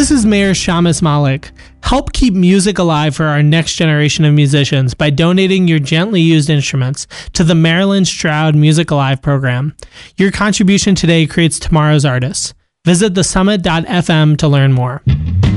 This is Mayor Shamus Malik. Help keep music alive for our next generation of musicians by donating your gently used instruments to the Marilyn Stroud Music Alive program. Your contribution today creates tomorrow's artists. Visit thesummit.fm to learn more.